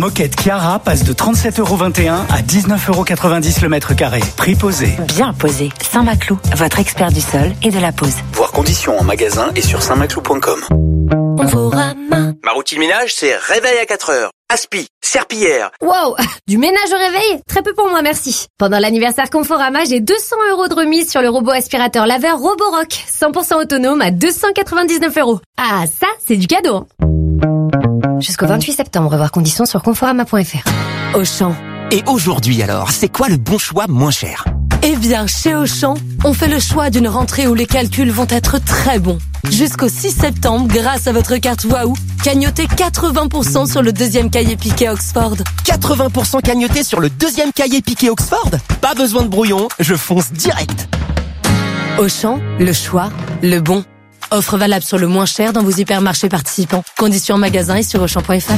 Moquette Chiara passe de 37,21 € à 19,90 € le mètre carré. Prix posé. Bien posé. Saint-Maclou, votre expert du sol et de la pose. Voir conditions en magasin et sur saintmaclou.com. Ma routine ménage, c'est réveil à 4 heures. Aspi, serpillière. Wow, du ménage au réveil? Très peu pour moi, merci. Pendant l'anniversaire Conforama, j'ai 200 € de remise sur le robot aspirateur laveur Roborock, 100% autonome à 299 €. Ah, ça, c'est du cadeau, hein. Jusqu'au 28 septembre, voir conditions sur conforama.fr. Auchan. Et aujourd'hui alors, c'est quoi le bon choix moins cher ? Eh bien, chez Auchan, on fait le choix d'une rentrée où les calculs vont être très bons. Jusqu'au 6 septembre, grâce à votre carte Waouh, cagnotez 80% sur le deuxième cahier piqué Oxford. 80% cagnoté sur le deuxième cahier piqué Oxford ? Pas besoin de brouillon, je fonce direct. Auchan, le choix, le bon. Offre valable sur le moins cher dans vos hypermarchés participants. Conditions en magasin et sur Auchan.fr.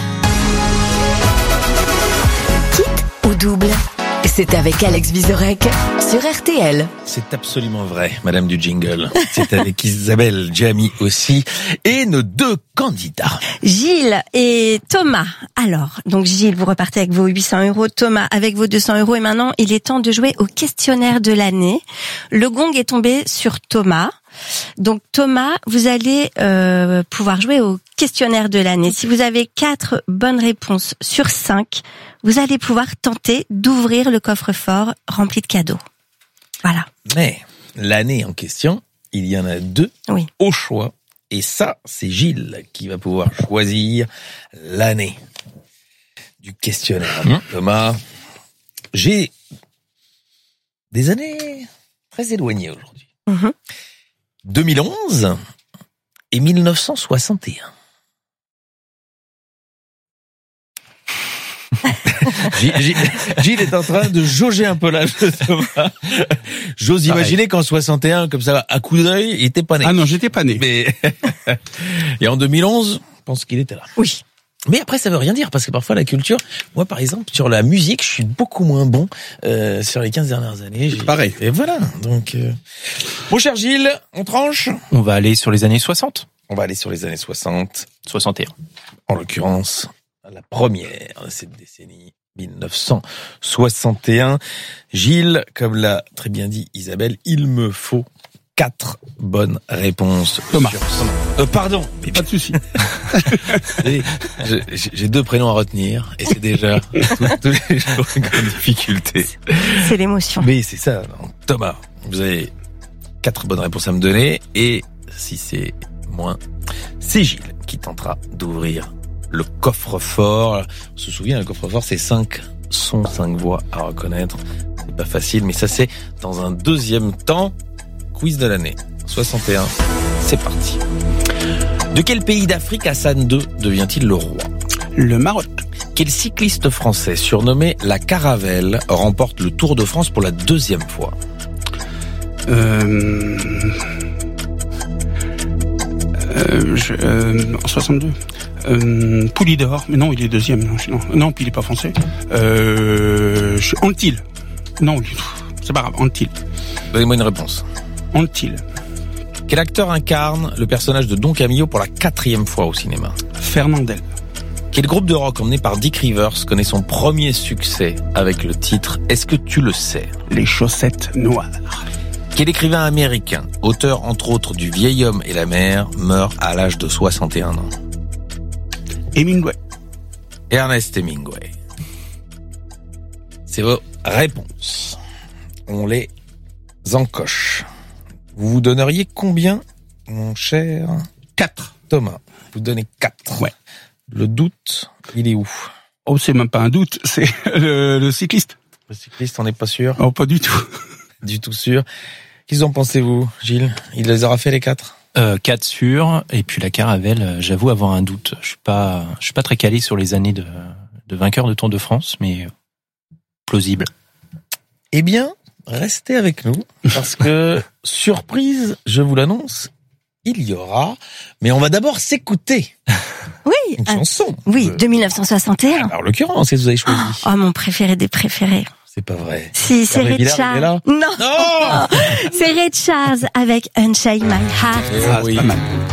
Kit ou double ? C'est avec Alex Vizorek sur RTL. C'est absolument vrai, Madame du Jingle. C'est avec Isabelle Djami aussi et nos deux candidats. Gilles et Thomas. Alors, donc Gilles, vous repartez avec vos 800 €, Thomas avec vos 200 € et maintenant, il est temps de jouer au questionnaire de l'année. Le gong est tombé sur Thomas. Donc Thomas, vous allez pouvoir jouer au questionnaire de l'année. Si vous avez 4 bonnes réponses sur 5, vous allez pouvoir tenter d'ouvrir le coffre-fort rempli de cadeaux. Voilà. Mais l'année en question, il y en a 2 au choix. Et ça, c'est Gilles qui va pouvoir choisir l'année du questionnaire. Thomas, j'ai des années très éloignées aujourd'hui. 2011 et 1961. Gilles est en train de jauger un peu l'âge de Thomas. J'ose imaginer qu'en 61, comme ça, à coup d'œil, il était pas né. Ah non, j'étais pas né. Mais et en 2011, je pense qu'il était là. Oui. Mais après, ça veut rien dire, parce que parfois, la culture, moi, par exemple, sur la musique, je suis beaucoup moins bon sur les 15 dernières années. Pareil. Et voilà, donc... Mon cher Gilles, on tranche ? On va aller sur les années 60. On va aller sur les années 60. 61. En l'occurrence, la première de cette décennie, 1961. Gilles, comme l'a très bien dit Isabelle, il me faut 4 bonnes réponses. Thomas. Pardon. Pas de souci. J'ai 2 prénoms à retenir et c'est déjà tous les jours une grande difficulté. C'est l'émotion. Mais c'est ça. Thomas, vous avez 4 bonnes réponses à me donner et si c'est moins, c'est Gilles qui tentera d'ouvrir le coffre-fort. On se souvient, le coffre-fort, c'est 5 sons, 5 voix à reconnaître. C'est pas facile, mais ça c'est dans un deuxième temps. Quiz de l'année 61, c'est parti. De quel pays d'Afrique Hassan II devient-il le roi ? Le Maroc. Quel cycliste français surnommé la Caravelle remporte le Tour de France pour la 2e fois ? En 62. Poulidor, mais non, il est 2e. Non, puis il est pas français. Antil. Non, c'est pas grave, Antil. Donnez-moi une réponse. Antil. Quel acteur incarne le personnage de Don Camillo pour la 4e fois au cinéma ? Fernandel. Quel groupe de rock emmené par Dick Rivers connaît son premier succès avec le titre « Est-ce que tu le sais ?» Les chaussettes noires. Quel écrivain américain, auteur entre autres du Vieil homme et la mer, meurt à l'âge de 61 ans ? Hemingway. Ernest Hemingway. C'est vos réponses. On les encoche. Vous vous donneriez combien, mon cher 4. Thomas, vous donnez 4. Ouais. Le doute, il est où ? Oh, c'est même pas un doute, c'est le cycliste. Le cycliste, on n'est pas sûr ? Oh, pas du tout. Du tout sûr. Qu'en pensez-vous, Gilles ? Il les aura fait les 4 ? 4 sûrs, et puis la Caravelle, j'avoue avoir un doute. Je suis pas très calé sur les années de vainqueur de Tour de France, mais plausible. Eh bien, restez avec nous, parce que, surprise, je vous l'annonce, il y aura, mais on va d'abord s'écouter. Oui. Une chanson. Oui, de 1961. Alors, en l'occurrence, qu'est-ce que vous avez choisi ? Oh, mon préféré des préférés. C'est pas vrai. Si, c'est Hervé Ray Villard, il est là ? Charles. Non. C'est Ray Charles avec Unchain My Heart. Oui. Pas mal.